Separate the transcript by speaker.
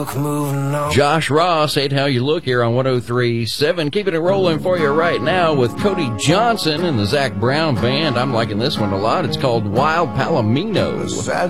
Speaker 1: Josh Ross, Hate How You Look here on 103.7. Keeping it rolling for you right now with Cody Johnson and the Zach Brown Band. I'm liking this one a lot. It's called Wild Palomino.